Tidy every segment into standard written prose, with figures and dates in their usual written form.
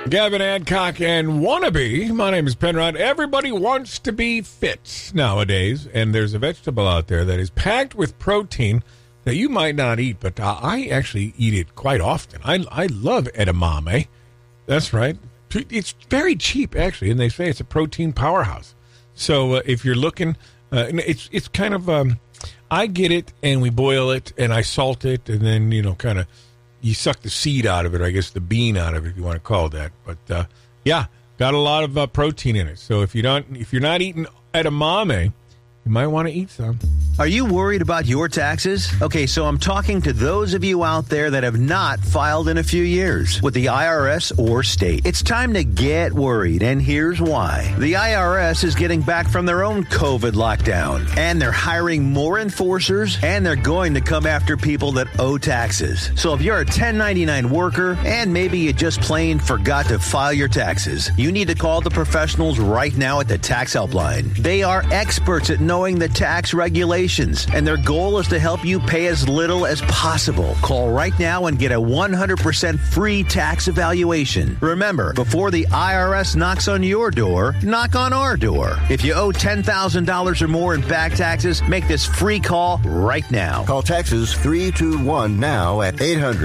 Gavin Adcock and Wannabe. My name is Penrod. Everybody wants to be fit nowadays, and there's a vegetable out there that is packed with protein that you might not eat, but I actually eat it quite often. I love edamame. That's right. It's very cheap, actually, and they say it's a protein powerhouse. So if you're looking, it's kind of, I get it, and we boil it, and I salt it, and then, kind of, you suck the seed out of it, or I guess the bean out of it, if you want to call it that. But yeah, got a lot of protein in it. So if you're not eating edamame, you might want to eat some. Are you worried about your taxes? Okay, so I'm talking to those of you out there that have not filed in a few years with the IRS or state. It's time to get worried, and here's why. The IRS is getting back from their own COVID lockdown, and they're hiring more enforcers, and they're going to come after people that owe taxes. So if you're a 1099 worker, and maybe you just plain forgot to file your taxes, you need to call the professionals right now at the Tax Helpline. They are experts at knowing the tax regulations, and their goal is to help you pay as little as possible. Call right now and get a 100% free tax evaluation. Remember, before the IRS knocks on your door, knock on our door. If you owe $10,000 or more in back taxes, make this free call right now. Call Taxes 321 now at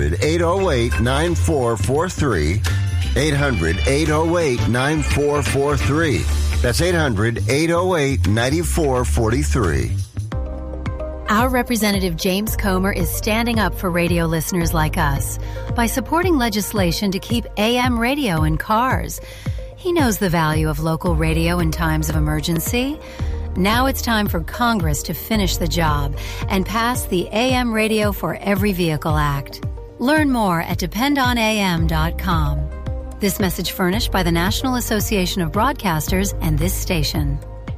800-808-9443. 800-808-9443. That's 800-808-9443. Our Representative James Comer is standing up for radio listeners like us by supporting legislation to keep AM radio in cars. He knows the value of local radio in times of emergency. Now it's time for Congress to finish the job and pass the AM Radio for Every Vehicle Act. Learn more at dependonam.com. This message furnished by the National Association of Broadcasters and this station.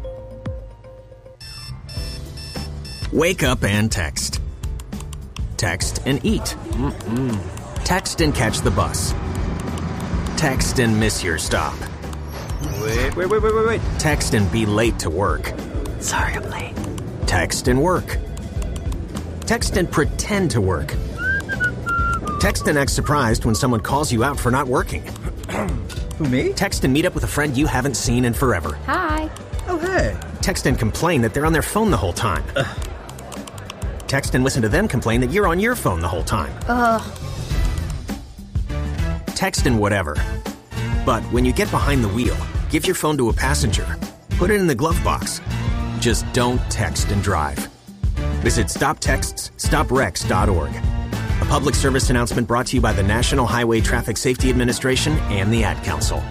Wake up and text. Text and eat. Text and catch the bus. Text and miss your stop. Wait. Text and be late to work. Sorry, I'm late. Text and work. Text and pretend to work. Text and act surprised when someone calls you out for not working. Who, me? Text and meet up with a friend you haven't seen in forever. Hi. Oh, hey. Text and complain that they're on their phone the whole time. Text and listen to them complain that you're on your phone the whole time. Text and whatever. But when you get behind the wheel, give your phone to a passenger. Put it in the glove box. Just don't text and drive. Visit StopTextsStopWrecks.org. A public service announcement brought to you by the National Highway Traffic Safety Administration and the Ad Council.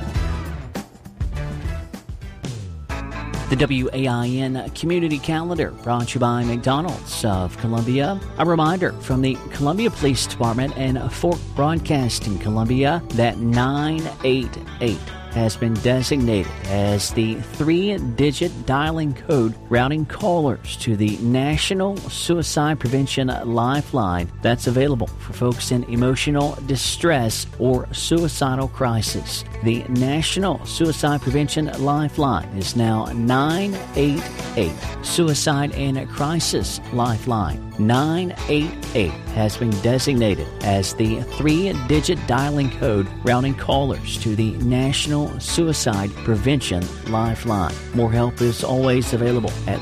The WAIN Community Calendar brought to you by McDonald's of Columbia. A reminder from the Columbia Police Department and Fork Broadcasting Columbia that 988 has been designated as the 3-digit dialing code routing callers to the National Suicide Prevention Lifeline that's available for folks in emotional distress or suicidal crisis. The National Suicide Prevention Lifeline is now 988. Suicide and Crisis Lifeline 988 has been designated as the 3-digit dialing code routing callers to the National Suicide Prevention Lifeline. More help is always available at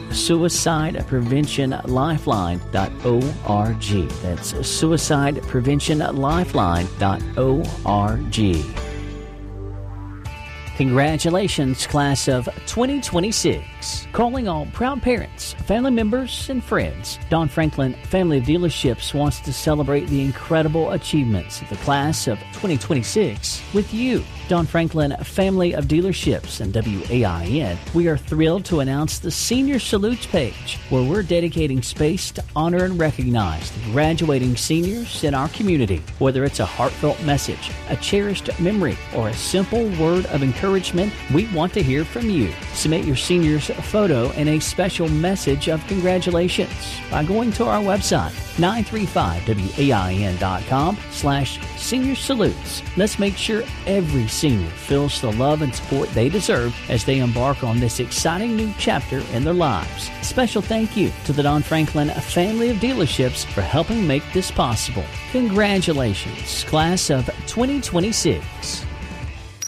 suicidepreventionlifeline.org. That's suicidepreventionlifeline.org. Congratulations, class of 2026. Calling all proud parents, family members, and friends. Don Franklin Family of Dealerships wants to celebrate the incredible achievements of the class of 2026 with you. Don Franklin Family of Dealerships and WAIN, we are thrilled to announce the Senior Salutes page, where we're dedicating space to honor and recognize the graduating seniors in our community. Whether it's a heartfelt message, a cherished memory, or a simple word of encouragement, we want to hear from you. Submit your senior's photo and a special message of congratulations by going to our website, 935wain.com/senior salutes. Let's make sure every senior feels the love and support they deserve as they embark on this exciting new chapter in their lives. Special thank you to the Don Franklin Family of Dealerships for helping make this possible. Congratulations, class of 2026.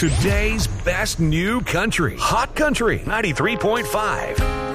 Today's best new country. Hot Country 93.5.